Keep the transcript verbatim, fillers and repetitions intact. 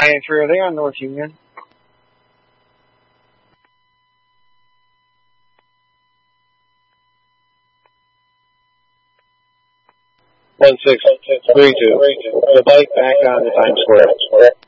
ninety-three, are they on North Union? One six three two. The bike back on the Times Square.